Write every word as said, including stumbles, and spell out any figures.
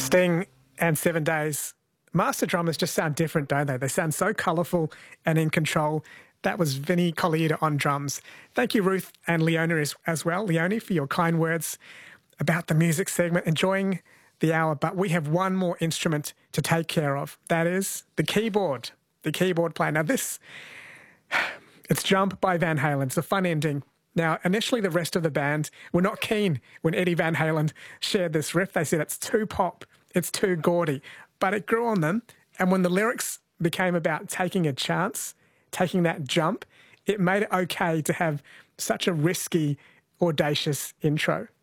Sting and Seven Days. Master drummers just sound different, don't they? They sound so colourful and in control. That was Vinnie Colaiuta on drums. Thank you, Ruth and Leona as, as well. Leonie, for your kind words about the music segment. Enjoying the hour, but we have one more instrument to take care of. That is the keyboard, the keyboard player. Now this, it's Jump by Van Halen. It's a fun ending. Now, initially the rest of the band were not keen when Eddie Van Halen shared this riff. They said it's too pop, it's too gaudy. But it grew on them, and when the lyrics became about taking a chance, taking that jump, it made it okay to have such a risky, audacious intro.